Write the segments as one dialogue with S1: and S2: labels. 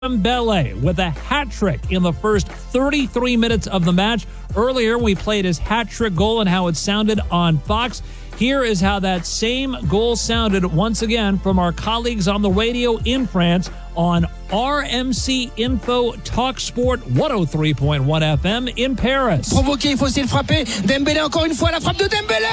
S1: Dembele with a hat trick in the first 33 minutes of the match. Earlier, we played his hat trick goal and how it sounded on Fox. Here is how that same goal sounded once again from our colleagues on the radio in France on RMC Info Talk Sport 103.1 FM in Paris.
S2: Provoqué, il faut essayer de frapper. Dembélé encore une fois, la frappe de Dembélé!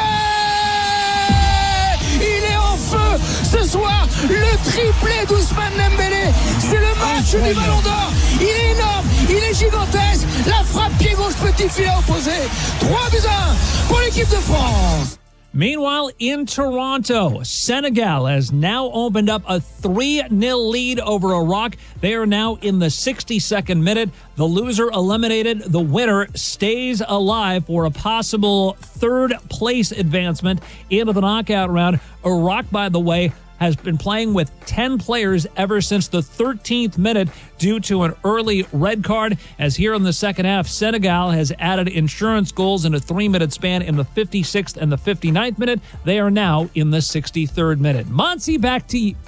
S2: Il est en feu ce soir, le triplé d'Ousmane Dembélé. C'est le match du Ballon d'Or. Il est énorme, il est gigantesque. La frappe pied gauche, petit filet opposé. 3-1 pour l'équipe de France.
S1: Meanwhile, in Toronto, Senegal has now opened up a 3-0 lead over Iraq. They are now in the 62nd minute. The loser eliminated. The winner stays alive for a possible third-place advancement into the knockout round. Iraq, by the way, has been playing with 10 players ever since the 13th minute due to an early red card. As here in the second half, Senegal has added insurance goals in a 3-minute span in the 56th and the 59th minute. They are now in the 63rd minute. Monty, back to you.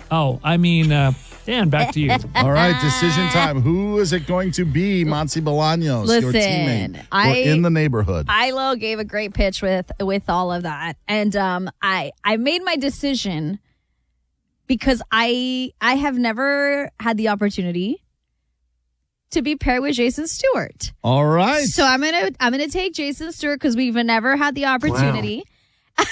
S1: Dan, back to you.
S3: All right, decision time. Who is it going to be? Monty Bolaños, your teammate, or in the neighborhood.
S4: Ilo gave a great pitch with all of that. And I made my decision because I have never had the opportunity to be paired with Jason Stewart.
S3: All right.
S4: So I'm gonna take Jason Stewart because we've never had the opportunity. Wow.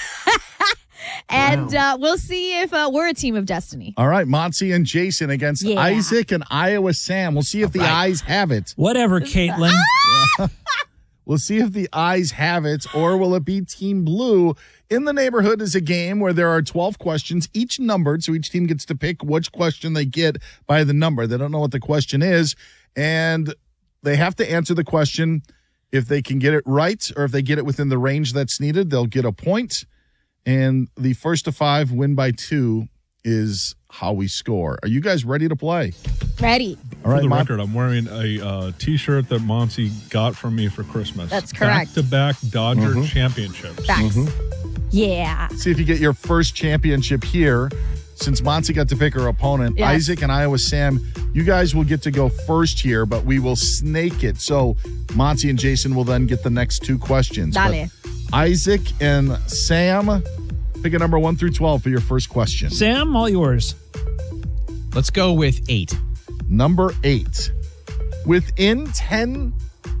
S4: And we'll see if we're a team of destiny.
S3: All right, Monty and Jason against Isaac and Iowa Sam. We'll see if the eyes have it.
S1: Whatever, Caitlin.
S3: We'll see if the eyes have it, or will it be Team Blue? In the Neighborhood is a game where there are 12 questions, each numbered, so each team gets to pick which question they get by the number. They don't know what the question is, and they have to answer the question. If they can get it right, or if they get it within the range that's needed, they'll get a point. And the first to 5 win by 2 is how we score. Are you guys ready to play?
S4: Ready.
S3: All right,
S5: for the record, I'm wearing a T-shirt that Monty got from me for Christmas.
S4: That's correct.
S5: Back-to-back Dodger championships.
S4: Facts. Yeah.
S3: See if you get your first championship here. Since Monty got to pick her opponent,
S4: yes.
S3: Isaac and Iowa Sam, you guys will get to go first here, but we will snake it. So Monty and Jason will then get the next 2 questions.
S4: Dale.
S3: But Isaac and Sam, pick a number 1 through 12 for your first question.
S1: Sam, all yours.
S6: Let's go with 8.
S3: Number 8. Within 10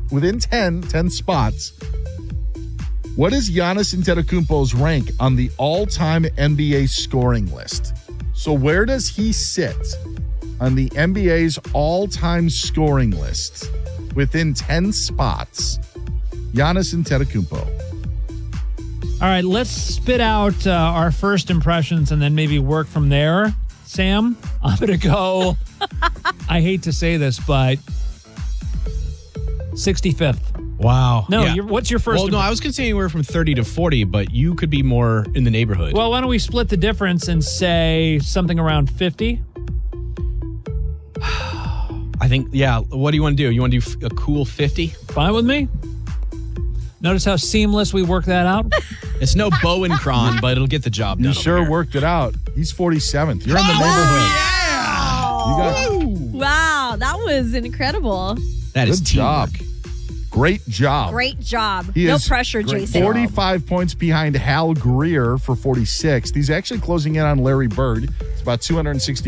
S3: spots, what is Giannis Antetokounmpo's rank on the all-time NBA scoring list? So where does he sit on the NBA's all-time scoring list? Within 10 spots, Giannis Antetokounmpo.
S1: All right, let's spit out our first impressions and then maybe work from there. Sam, I'm going to go, I hate to say this, but 65th.
S6: Wow.
S1: No,
S6: yeah.
S1: What's your first?
S6: Well, no, I was going to say anywhere from 30 to 40, but you could be more in the neighborhood.
S1: Well, why don't we split the difference and say something around 50?
S6: I think, yeah. What do you want to do? You want to do a cool 50?
S1: Fine with me. Notice how seamless we work that out?
S6: It's no Bowen Cron, but it'll get the job done.
S3: You sure worked it out. He's 47th. You're in the neighborhood.
S4: Wow, that was incredible.
S6: That is
S3: good
S6: teamwork.
S3: job. Great job.
S4: Great job.
S3: He
S4: no
S3: is
S4: pressure, Jason.
S3: 45 points behind Hal Greer for 46th. He's actually closing in on Larry Bird. It's about 260